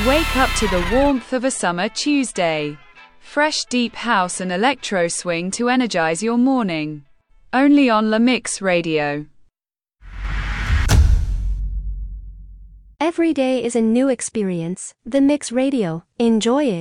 Wake up to the warmth of a summer Tuesday. Fresh deep house and electro swing to energize your morning. Only on La Mix Radio. Every day is a new experience. The Mix Radio. Enjoy it.